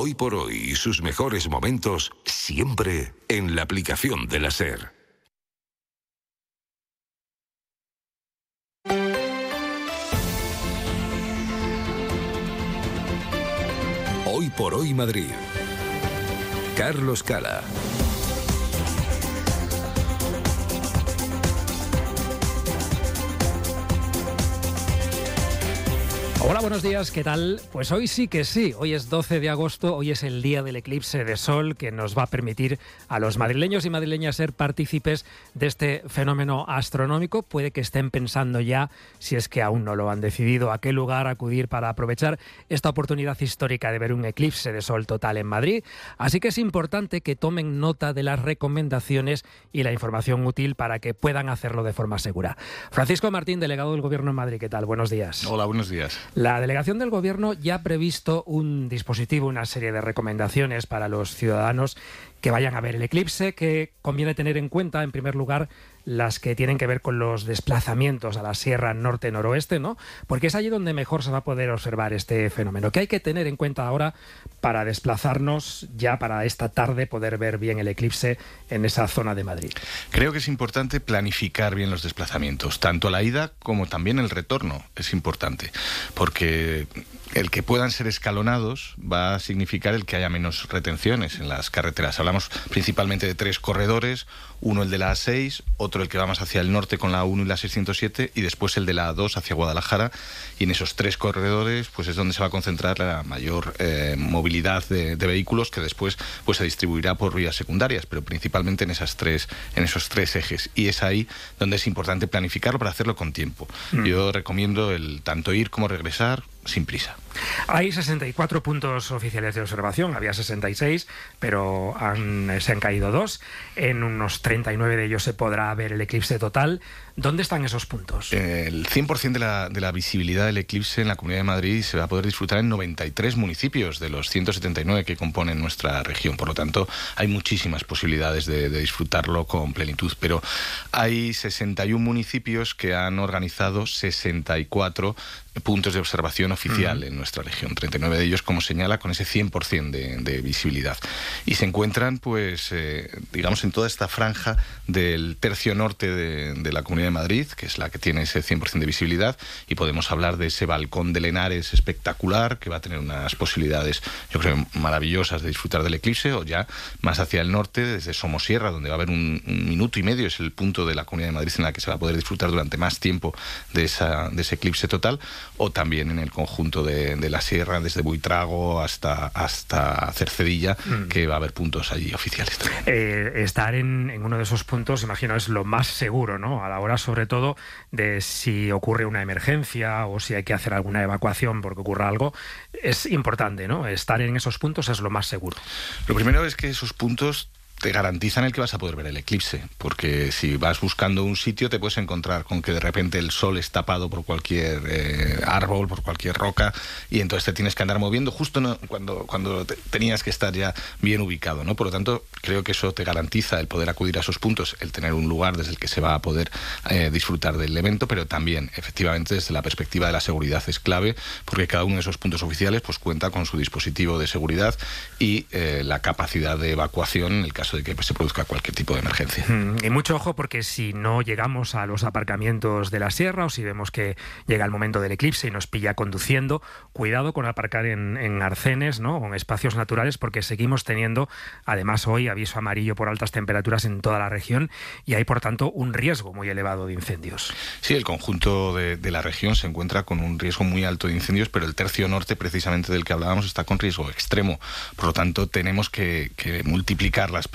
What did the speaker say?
Hoy por hoy y sus mejores momentos siempre en la aplicación de la SER. Hoy por hoy Madrid. Carlos Cala. Hola, buenos días, ¿qué tal? Pues hoy sí que sí, hoy es 12 de agosto, hoy es el día del eclipse de sol que nos va a permitir a los madrileños y madrileñas ser partícipes de este fenómeno astronómico. Puede que estén pensando ya, si es que aún no lo han decidido, a qué lugar acudir para aprovechar esta oportunidad histórica de ver un eclipse de sol total en Madrid. Así que es importante que tomen nota de las recomendaciones y la información útil para que puedan hacerlo de forma segura. Francisco Martín, delegado del Gobierno en Madrid, ¿qué tal? Buenos días. Hola, buenos días. La delegación del Gobierno ya ha previsto un dispositivo, una serie de recomendaciones para los ciudadanos que vayan a ver el eclipse, que conviene tener en cuenta, en primer lugar, las que tienen que ver con los desplazamientos a la Sierra Norte-Noroeste, ¿no? Porque es allí donde mejor se va a poder observar este fenómeno. ¿Qué hay que tener en cuenta ahora para desplazarnos ya para esta tarde, poder ver bien el eclipse en esa zona de Madrid? Creo que es importante planificar bien los desplazamientos, tanto la ida como también el retorno. Es importante, porque el que puedan ser escalonados va a significar el que haya menos retenciones en las carreteras. Hablamos principalmente de 3 corredores, uno el de la A6, otro el que va más hacia el norte con la A1 y la 607 y después el de la A2 hacia Guadalajara, y en esos 3 corredores pues es donde se va a concentrar la mayor movilidad de vehículos, que después pues se distribuirá por vías secundarias, pero principalmente en esos tres ejes, y es ahí donde es importante planificarlo para hacerlo con tiempo. Yo recomiendo el tanto ir como regresar sin prisa. Hay 64 puntos oficiales de observación, había 66, pero se han caído 2. En unos 39 de ellos se podrá ver el eclipse total. ¿Dónde están esos puntos? El 100% de la visibilidad del eclipse en la Comunidad de Madrid se va a poder disfrutar en 93 municipios de los 179 que componen nuestra región. Por lo tanto, hay muchísimas posibilidades de disfrutarlo con plenitud. Pero hay 61 municipios que han organizado 64 puntos de observación oficial en nuestra región. 39 de ellos, como señala, con ese 100% de visibilidad. Y se encuentran, pues, digamos, en toda esta franja del tercio norte de la Comunidad de Madrid, que es la que tiene ese 100% de visibilidad, y podemos hablar de ese balcón de Lenares espectacular, que va a tener unas posibilidades, yo creo, maravillosas de disfrutar del eclipse, o ya más hacia el norte, desde Somosierra, donde va a haber un minuto y medio, es el punto de la Comunidad de Madrid en la que se va a poder disfrutar durante más tiempo de ese eclipse total, o también en el conjunto de la sierra, desde Buitrago hasta Cercedilla, que va a haber puntos allí oficiales también. Estar en uno de esos puntos, imagino, es lo más seguro, ¿no? A la hora, sobre todo, de si ocurre una emergencia o si hay que hacer alguna evacuación porque ocurra algo, es importante, ¿no? Estar en esos puntos es lo más seguro. Lo primero es que esos puntos te garantizan el que vas a poder ver el eclipse, porque si vas buscando un sitio te puedes encontrar con que de repente el sol es tapado por cualquier árbol, por cualquier roca, y entonces te tienes que andar moviendo justo cuando tenías que estar ya bien ubicado, ¿no? Por lo tanto, creo que eso te garantiza el poder acudir a esos puntos, el tener un lugar desde el que se va a poder disfrutar del evento, pero también, efectivamente, desde la perspectiva de la seguridad es clave, porque cada uno de esos puntos oficiales pues cuenta con su dispositivo de seguridad y la capacidad de evacuación en el caso de que se produzca cualquier tipo de emergencia. Y mucho ojo, porque si no llegamos a los aparcamientos de la sierra o si vemos que llega el momento del eclipse y nos pilla conduciendo, cuidado con aparcar en arcenes, ¿no? O en espacios naturales, porque seguimos teniendo, además hoy, aviso amarillo por altas temperaturas en toda la región y hay, por tanto, un riesgo muy elevado de incendios. Sí, el conjunto de la región se encuentra con un riesgo muy alto de incendios, pero el tercio norte, precisamente del que hablábamos, está con riesgo extremo. Por lo tanto, tenemos que multiplicar las